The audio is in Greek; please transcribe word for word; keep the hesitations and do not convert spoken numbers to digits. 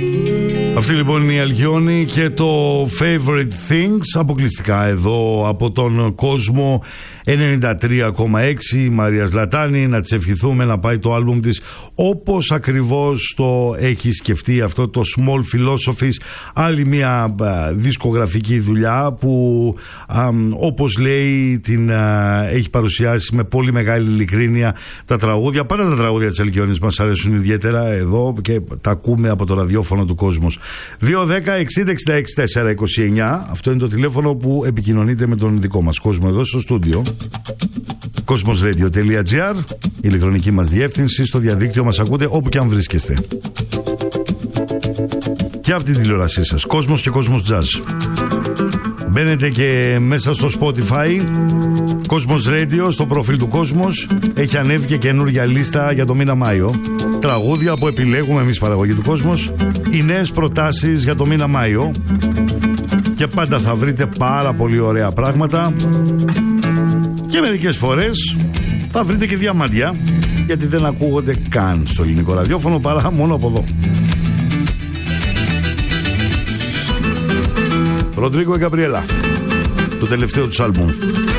Αυτή λοιπόν είναι η Αλκιόνη και το Favorite Things, αποκλειστικά εδώ από τον κόσμο ενενήντα τρία κόμμα έξι. Η Μαρία Ζλατάνη, να της ευχηθούμε να πάει το άλμπουμ της όπως ακριβώς το έχει σκεφτεί, αυτό το Small Philosophies, άλλη μια α, δισκογραφική δουλειά που α, όπως λέει την α, έχει παρουσιάσει με πολύ μεγάλη ειλικρίνεια τα τραγούδια. Πάντα τα τραγούδια της Αλκιόνης μας αρέσουν ιδιαίτερα εδώ και τα ακούμε από το ραδιόφωνο του Κόσμος. δύο δέκα εξήντα εξήντα έξι τετρακόσια είκοσι εννιά, αυτό είναι το τηλέφωνο που επικοινωνείτε με τον δικό μας κόσμο εδώ στο στούντιο. Κόσμος-radio τελεία τζι άρ, η ηλεκτρονική μας διεύθυνση, στο διαδίκτυο μας ακούτε όπου και αν βρίσκεστε. Και από την τηλεόρασή σας, Κόσμος και Κόσμος Jazz. Μπαίνετε και μέσα στο Spotify, Κόσμος Radio, στο προφίλ του Κόσμος. Έχει ανέβει και καινούργια λίστα για το μήνα Μάιο. Τραγούδια που επιλέγουμε εμείς, παραγωγή του Κόσμος. Οι νέες προτάσεις για το μήνα Μάιο. Και πάντα θα βρείτε πάρα πολύ ωραία πράγματα. Και μερικές φορές θα βρείτε και διαμάντια, γιατί δεν ακούγονται καν στο ελληνικό ραδιόφωνο παρά μόνο από εδώ. Ροντρίγκο και Γκαμπριέλα, το τελευταίο του άλμπουμ.